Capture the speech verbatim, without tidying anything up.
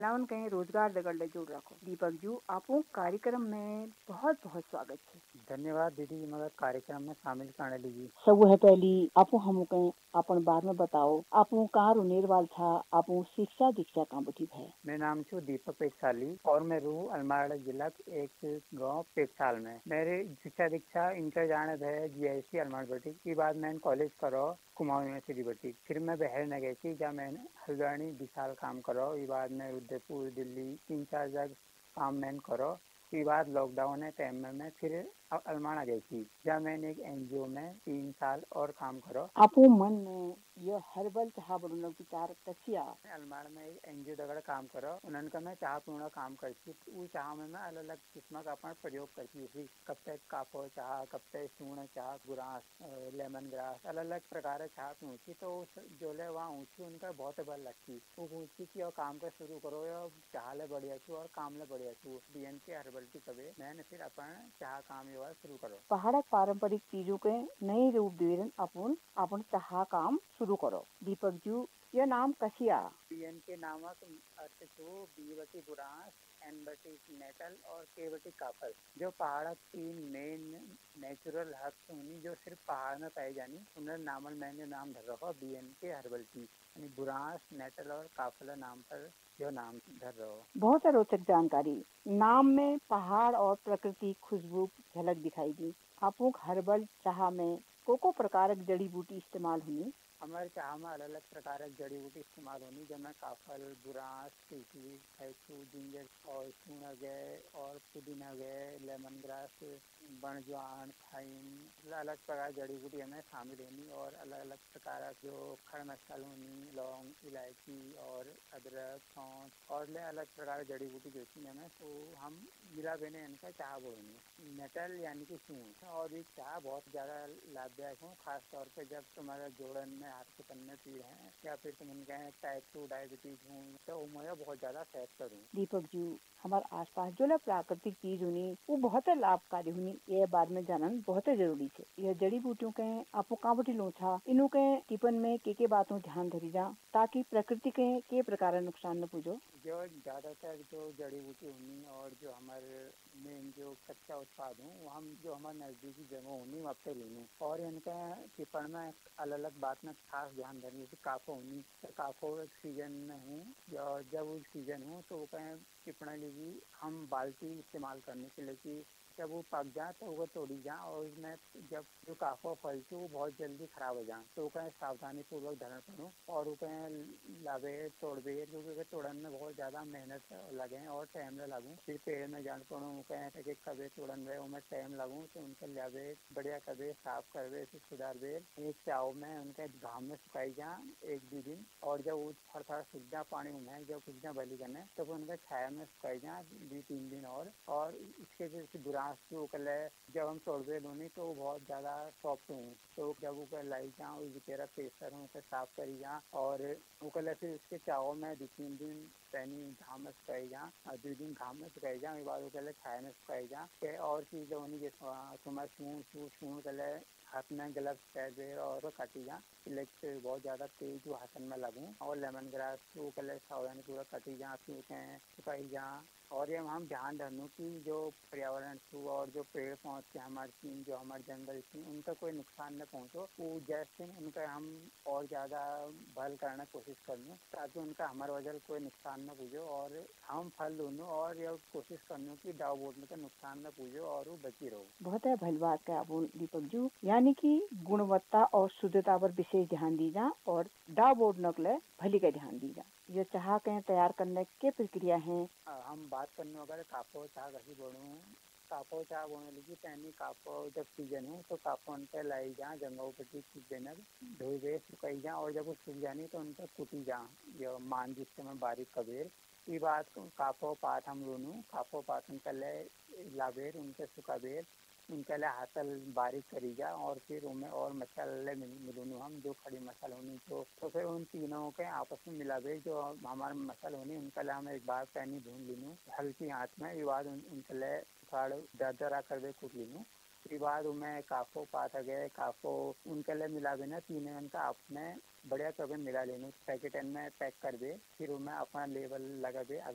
लावन कहीं रोजगार दगड़ ले जुड़ रखो। दीपक जी, आपो कार्यक्रम में बहुत बहुत स्वागत है। धन्यवाद दीदी, मगर कार्यक्रम में शामिल करने लीजिए। सब है पहली आपो हम कहीं अपन बारे में बताओ, आपो कहाँ रुनेर वाल था, आपो शिक्षा दीक्षा कहाँ बठी है। मेरा नाम छो दीपक पेटसाली और मैं रहूँ अलमाड़ा जिला के एक गांव पेटसाल में। मेरी शिक्षा दीक्षा इंटर जाने है जीआईसी अलमाड़ा बटी की बाद मैंने कॉलेज करो कुमाऊं यूनिवर्सिटी बटी। फिर मैं बहर न गई थी जहाँ मैंने हल्द्वानी विशाल काम करो। ये बाद में उदयपुर दिल्ली तीन चार जगह काम मैंने करो। के बाद लॉकडाउन है टाइम में मैं फिर अलमाड़ा गई थी जहाँ मैंने एक एनजीओ में तीन साल और काम करो। आपो मन में यह हर्बल चाह बड़ो विचार कचिया अलमाड़ा में एक एनजीओ दगड़ काम करो। उन्होंने का मैं चाह पूर्ण काम करती वो चाह में मैं अलग अलग किस्म का अपना प्रयोग करती थी। कब तक काफो चाह, कब तक सूर्ण चाह, गुरास, लेमन ग्रास, अलग अलग प्रकार चाह पीती। तो जो ले वहाँ ऊँची उनका बहुत बल लगती वो पूछती कि और काम का शुरू करो या चाह ले बढ़िया छू और काम ले बढ़िया छू बी एन के हर्बल की कभी मैंने फिर अपन चाह काम ये शुरू करो। पहाड़ पारंपरिक चीजों के नए रूप दे अपन अपन चाह काम शुरू करो। दीपक जी, यह नाम कसिया बीएन के नामक अर्थ छो बी बटी बुरांस, एन बटी मेटल और के बटी काफल। जो पहाड़ तीन मेन नेचुरल हर्ब्स होनी जो सिर्फ पहाड़ में पाई जानी उन्हें नामल मैंने नाम धर रखा बीएन के हर्बल टी यानी बुरांस, मेटल और काफल नाम पर जो नाम धर रहो। बहुत रोचक जानकारी। नाम में पहाड़ और प्रकृति खुशबू झलक दिखाई दी। आपको हर्बल चाह में कोको प्रकार की जड़ी बूटी इस्तेमाल हुई। हमारे चाह में अलग अलग प्रकार की जड़ी बूटी इस्तेमाल होनी जैसे काफल, बुरांस, तुलसी, खैसू, जिंजर और सूण गए और पुदीना गए, लेमन ग्रास, बनज्वान, थाइन, अलग अलग प्रकार जड़ी बूटी हमें शामिल होनी और अलग अलग प्रकार जो खड़ मसाल होनी, लौंग, इलायची और अदरक, सौंठ और अलग प्रकार जड़ी बूटी जो थी हमें तो हम मिला बेने इनका चाह बोलेंगे। मेटल यानी कि सूण और ये चाह बहुत ज़्यादा लाभदायक हो, खास तौर पे जब तुम्हारा जोड़न में हाथ के पन्ने पीड़ है या फिर तुम उनके टाइप टू डायबिटीज हूँ तो मैं बहुत ज़्यादा सहज करूँ। दीपक जी, हमारे आसपास जो प्राकृतिक चीज हुई वो बहुत लाभकारी हुई, ये बारे में जानना बहुत जरूरी है। यह जड़ी बूटियों के आपको कावटी लो था इनों के टिपन में के के बातों ध्यान धरी जा ताकि प्रकृति के के प्रकार नुकसान न पूछो। जो ज़्यादातर जो जड़ी बूटी होनी और जो हमारे मेन जो कच्चा उत्पाद हूँ हम जो हमारे नज़दीकी जगह होनी वहाँ पे लेनी और इनका टिपण में अलग अलग बात में खास ध्यान देनी। जैसे काफो होनी तो काफो एक सीजन में हूँ और जब वो सीजन हो तो कहीं टिपना लीजिए हम बाल्टी इस्तेमाल करने के लिए कि जब वो पक जाए तो वो तोड़ी जाए और उसमें जब जो काफो फल वो बहुत जल्दी खराब हो जाए तो कहीं सावधानी पूर्वक धरण करूँ और वो कहीं लावे तोड़बे क्योंकि तोड़न में बहुत ज़्यादा मेहनत लगे और टाइम लगूँ। फिर पेड़ में जान पड़ूँ कहें कि कभी तोड़न रहे उनमें टाइम लगूँ तो उनके लावे बढ़िया कभी साफ करवे फिर सुधार बे एक चाव में उनके घाम में सुखाई जाए एक दो दिन और जब वो थोड़ा थोड़ा सूख जाए पानी में जब सूख जाए बली करने तो तो उनके छाया में सुखाई जाए दो तीन दिन और और इसके जैसे बुरांस जो कल जब हम तोड़वे लोनी तो वो बहुत ज़्यादा सॉफ्ट हूँ तो जब वो लाई जाऊँ तेरा प्रेशर हूँ उसे साफ करी जाए और वो कल फिर उसके चावों में दो तीन दिन पैनी घाम में सुखाई जा और दो दिन घाम में सुखाई जा बाद वो कल छाया में सुखाई जा के और चीज़ होनी जैसे तुम्हारे सूँ सूँ सूँ कल हाथ में ग्लव्स पहन और काटी जा लेकिन बहुत ज़्यादा तेज जो हाथन में लगूँ और लेमन ग्रास वो कल सावधानी पूरा काटी जा फिर सुखाई जा और ये हम ध्यान रखूँ कि जो पर्यावरण छू और जो पेड़ पौधे हमारे चीन जो हमारे जंगल थी उनका कोई नुकसान न पहुँचो वो जैसे उनका हम और ज़्यादा भल करने की कोशिश करूँ ताकि उनका हमारे वजह कोई नुकसान न पूछो और हम फल लूँ और ये कोशिश करने की दाव बोटने का नुकसान न पूछो और वो बची रहो। बहुत है भल बात का दीपक जी, यानी कि गुणवत्ता और शुद्धता पर विशेष ध्यान दी जा और दाव बोर्ड नकले भली का ध्यान दी जा। ये चाह के तैयार करने के प्रक्रिया है। हम बात करने अगर काफो चाह कसी बोलूँ काफो चाह बोलने लगी पहनी काफो जब सीजन हो तो काफो उनके लाई जा जंगों पटी सीजन धोई दे सुखाई जा और जब वो सूख जानी तो उनका कुटी जा जो मान जिससे मैं बारीक कबेर ये बात काफो पात हम लोनू काफो पात उनका ले लाबेर उनके सुखा बेर उनके लिए हाथल बारीक करी जा और फिर उनमें और मसाले मिलूँ हम जो खड़ी मसाला होनी तो, तो फिर उन तीनों के आपस में मिलावे जो हमारे मसाला होनी उनके लिए हम एक बार पैनी भून लीनू हल्की आँच में ये बाद उन, उनके लिए थोड़ा दरदरा कर दे कूट लीनू फिर बाद उनमें काफो पात गए काफो उनके लिए मिलावे ना तीनों उनका आपने बढ़िया कभी मिला लेनू पैकेट में पैक कर दे फिर उनमें अपना लेबल लगा दे।